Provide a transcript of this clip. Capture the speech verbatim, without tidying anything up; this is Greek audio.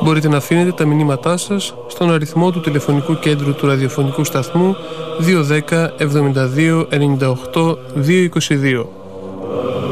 Μπορείτε να αφήνετε τα μηνύματά σας στον αριθμό του τηλεφωνικού κέντρου του ραδιοφωνικού σταθμού δύο ένα μηδέν εβδομήντα δύο ενενήντα οκτώ διακόσια είκοσι δύο.